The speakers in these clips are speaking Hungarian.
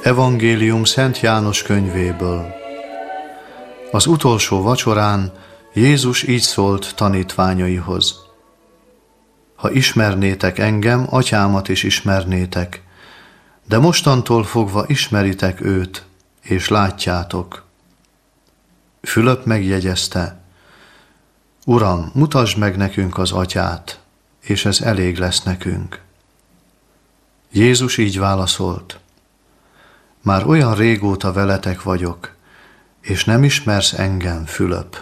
Evangélium Szent János könyvéből. Az utolsó vacsorán Jézus így szólt tanítványaihoz. Ha ismernétek engem, atyámat is ismernétek, de mostantól fogva ismeritek őt, és látjátok. Fülöp megjegyezte: Uram, mutasd meg nekünk az atyát, és ez elég lesz nekünk. Jézus így válaszolt: Már olyan régóta veletek vagyok, és nem ismersz engem, Fülöp.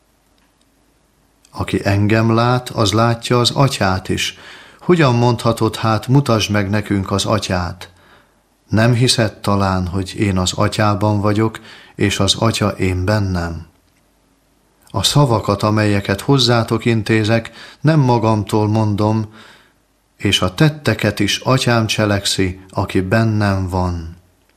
Aki engem lát, az látja az atyát is. Hogyan mondhatod hát, mutasd meg nekünk az atyát? Nem hiszed talán, hogy én az atyában vagyok, és az atya én bennem? A szavakat, amelyeket hozzátok intézek, nem magamtól mondom, és a tetteket is atyám cselekszi, aki bennem van.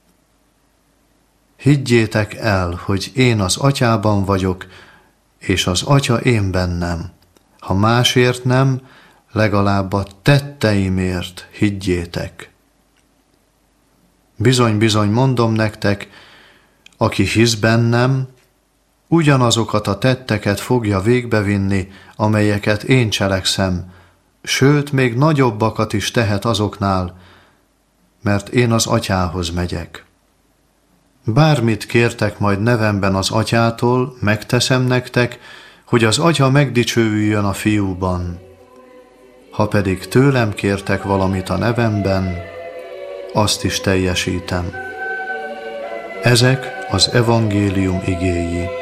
Higgyétek el, hogy én az atyában vagyok, és az atya én bennem. Ha másért nem, legalább a tetteimért higgyétek. Bizony-bizony mondom nektek, aki hisz bennem, ugyanazokat a tetteket fogja végbevinni, amelyeket én cselekszem, sőt, még nagyobbakat is tehet azoknál, mert én az atyához megyek. Bármit kértek majd nevemben az atyától, megteszem nektek, hogy az atya megdicsőüljön a fiúban. Ha pedig tőlem kértek valamit a nevemben, azt is teljesítem. Ezek az evangélium igéi.